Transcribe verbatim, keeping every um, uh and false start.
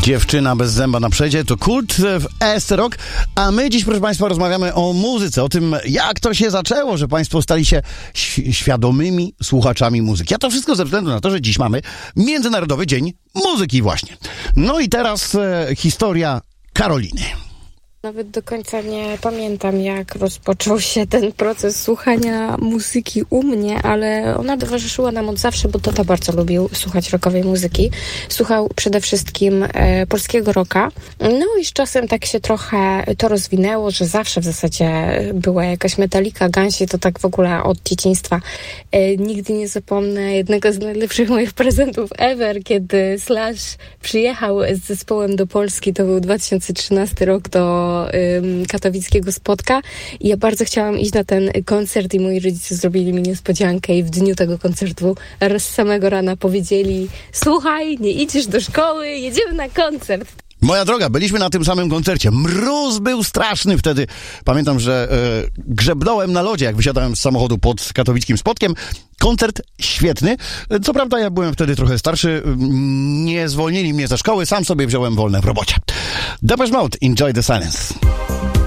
Dziewczyna bez zęba na przedzie to Kult w E S C Rock, a my dziś, proszę Państwa, rozmawiamy o muzyce, o tym, jak to się zaczęło, że Państwo stali się ś- świadomymi słuchaczami muzyki. A to wszystko ze względu na to, że dziś mamy Międzynarodowy Dzień Muzyki właśnie. No i teraz e, historia Karoliny. Nawet do końca nie pamiętam, jak rozpoczął się ten proces słuchania muzyki u mnie, ale ona towarzyszyła nam od zawsze, bo tata bardzo lubił słuchać rockowej muzyki. Słuchał przede wszystkim e, polskiego rocka. No i z czasem tak się trochę to rozwinęło, że zawsze w zasadzie była jakaś Metallica, Gansi, to tak w ogóle od dzieciństwa. E, nigdy nie zapomnę jednego z najlepszych moich prezentów ever, kiedy Slash przyjechał z zespołem do Polski, to był dwa tysiące trzynasty rok, do katowickiego Spotka i ja bardzo chciałam iść na ten koncert i moi rodzice zrobili mi niespodziankę i w dniu tego koncertu z samego rana powiedzieli: słuchaj, nie idziesz do szkoły, jedziemy na koncert. Moja droga, byliśmy na tym samym koncercie. Mróz był straszny wtedy. Pamiętam, że e, grzebnąłem na lodzie, jak wysiadałem z samochodu pod katowickim Spotkiem. Koncert świetny. Co prawda ja byłem wtedy trochę starszy. Nie zwolnili mnie ze szkoły. Sam sobie wziąłem wolne w robocie. Depeche Mode, Enjoy the Silence.